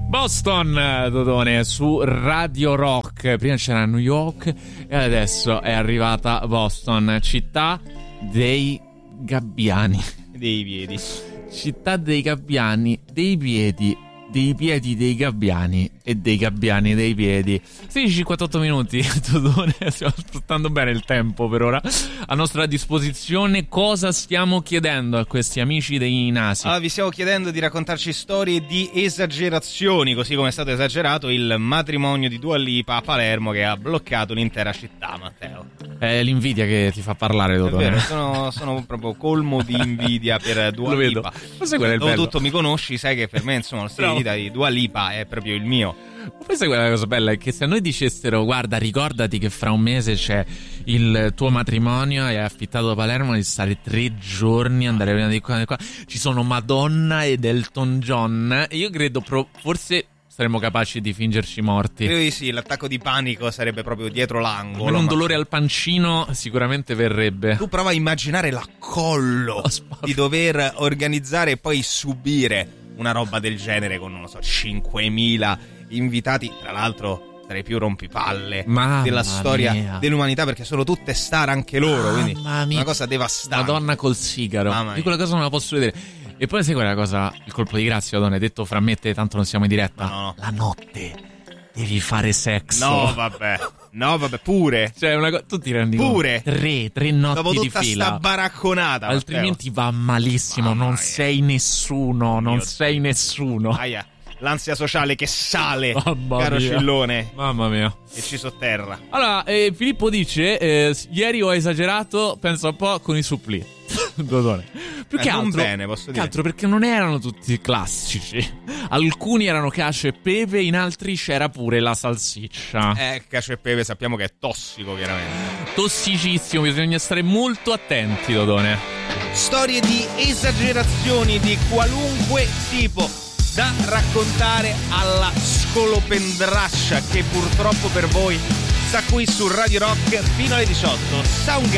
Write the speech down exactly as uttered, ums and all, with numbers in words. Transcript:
Boston, Dodone, su Radio Rock. Prima c'era New York e adesso è arrivata Boston, città dei gabbiani. Dei piedi. Città dei gabbiani, dei piedi, dei piedi dei gabbiani e dei gabbiani dei piedi. sedici e cinquantotto minuti, Dodone, stiamo sfruttando bene il tempo per ora a nostra disposizione. Cosa stiamo chiedendo a questi amici dei nasi? Allora, vi stiamo chiedendo di raccontarci storie di esagerazioni, così come è stato esagerato il matrimonio di Dua Lipa a Palermo che ha bloccato l'intera città, Matteo. È l'invidia che ti fa parlare, Dodone. È vero, sono, sono proprio colmo di invidia per Dua Lo Lipa. vedo. Ma sai qual è il bello? Dopotutto mi conosci, sai che per me insomma lo stile di vita di Dua Lipa è proprio il mio. Poi sai quella cosa bella è che se a noi dicessero guarda ricordati che fra un mese c'è il tuo matrimonio e hai affittato Palermo di stare tre giorni andare prima di qua, di qua ci sono Madonna ed Elton John, io credo pro- forse saremmo capaci di fingerci morti. Credo di sì, l'attacco di panico sarebbe proprio dietro l'angolo. Almeno un ma... dolore al pancino sicuramente verrebbe. Tu prova a immaginare l'accollo Oh, di dover organizzare e poi subire una roba del genere con, non lo so, cinquemila invitati, tra l'altro tra i più rompipalle Mamma della storia mia. dell'umanità, perché sono tutte star anche loro, quindi Mamma mia. una cosa devastante. Madonna col sigaro. Mamma mia. Io quella cosa non la posso vedere. E poi sai quella cosa, il colpo di grazia, Madonna, detto fra me e te, tanto non siamo in diretta. No, no. La notte devi fare sesso. No, vabbè. No, vabbè, pure. Cioè, una cosa, tu ti rendi Pure. conto? Tre, tre notti Dopo di tutta fila. sta baracconata, Altrimenti va malissimo. Mamma non mia. sei nessuno. Non Mio sei Dio. nessuno. Aia, l'ansia sociale che sale, Mamma caro mia. Cillone, Mamma mia. e ci sotterra. Allora, eh, Filippo dice: eh, ieri ho esagerato, penso un po' con i supplì. Dodone. Più Eh, che non altro, bene, posso che dire. altro perché non erano tutti classici. Alcuni erano cacio e pepe, in altri c'era pure la salsiccia. Eh, cacio e pepe sappiamo che è tossico, chiaramente. Tossicissimo, bisogna stare molto attenti, Dodone. Storie di esagerazioni di qualunque tipo da raccontare alla scolopendrascia che purtroppo per voi sta qui su Radio Rock fino alle diciotto. Soundgarden.